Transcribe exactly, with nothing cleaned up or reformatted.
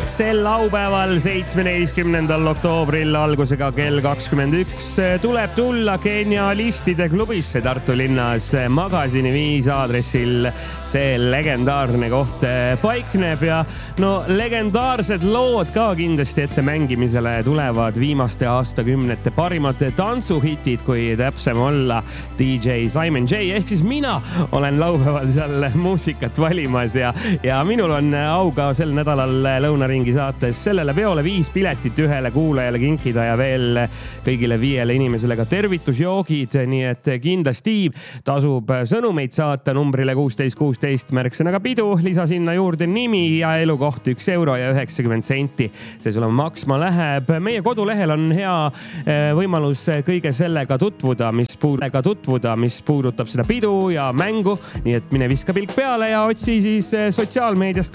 Sel laupäeval, seitsmeteistkümnendal oktoobril algusega kell kakskümmend üks tuleb tulla genialistide klubisse Tartu linnas Magasini viis aadressil. See legendaarne koht paikneb ja no legendaarsed lood ka kindlasti ette mängimisele tulevad viimaste aastakümnete parimad tantsuhitid, kui täpsem olla. D J Simon J ehk siis mina olen laupäeval seal muusikat valimas ja, ja minul on au ka sel nädalal Lõunaringi saates sellele peole viis piletit ühele kuulajale kinkida ja veel kõigile viiele inimesele ka tervitusjoogid, nii et kindlasti tasub sõnumeid saata numbrile kuusteist kuusteist märksõnaga pidu, lisa sinna juurde nimi ja elukoht üks euro ja üheksakümmend senti. See sulle maksma läheb. Meie kodulehel on hea võimalus kõige sellega tutvuda, mis puudutab, tutvuda, mis puudutab seda pidu ja mängu, nii et mine viska pilk peale ja otsi siis sotsiaalmeediast